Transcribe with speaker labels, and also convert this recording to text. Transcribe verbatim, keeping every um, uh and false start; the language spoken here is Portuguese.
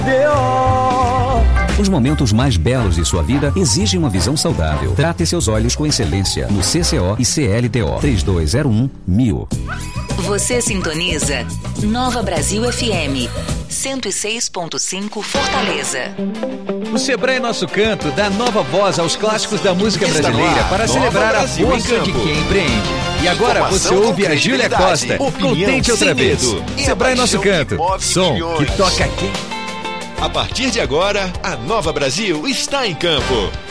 Speaker 1: Os momentos mais belos de sua vida exigem uma visão saudável. Trate seus olhos com excelência no C C O e C L T O. três dois zero um mil.
Speaker 2: Você sintoniza Nova Brasil F M cento e seis ponto cinco Fortaleza.
Speaker 3: O Sebrae Nosso Canto dá nova voz aos clássicos da música brasileira para celebrar a força de quem empreende. E agora você ouve a Júlia Costa, Contente Outra Vez. Sebrae Nosso Canto, som que toca quem...
Speaker 4: A partir de agora, a Nova Brasil está em campo.